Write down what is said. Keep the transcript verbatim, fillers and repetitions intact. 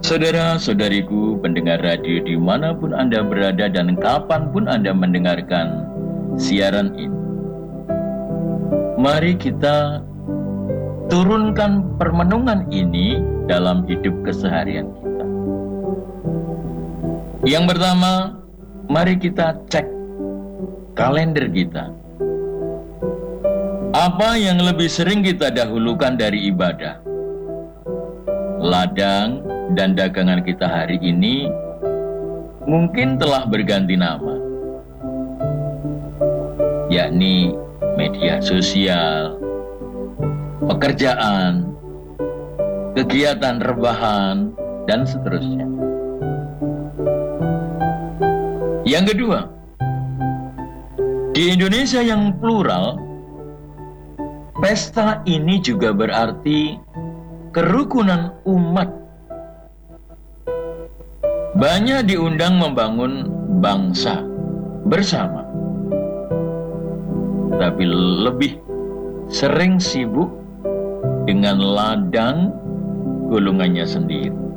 Saudara-saudariku pendengar radio dimanapun Anda berada dan kapanpun Anda mendengarkan siaran ini, mari kita turunkan permenungan ini dalam hidup keseharian kita. Yang pertama, mari kita cek kalender kita. Apa yang lebih sering kita dahulukan dari ibadah? Ladang dan dagangan kita hari ini mungkin telah berganti nama, yakni media sosial, pekerjaan, kegiatan rebahan, dan seterusnya. Yang kedua, di Indonesia yang plural, pesta ini juga berarti kerukunan umat. Banyak diundang membangun bangsa bersama, tapi lebih sering sibuk dengan ladang golongannya sendiri.